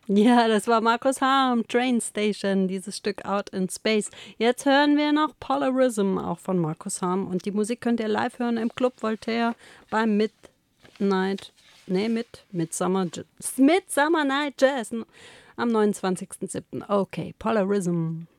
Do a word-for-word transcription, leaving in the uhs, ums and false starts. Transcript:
Ja, das war Markus Harm, Train Station, dieses Stück Out in Space. Jetzt hören wir noch Polarism, auch von Markus Harm. Und die Musik könnt ihr live hören im Club Voltaire beim Midnight, nee, mit Midsummer, J- Midsummer Night Jazz am neunundzwanzigsten siebten Okay, Polarism.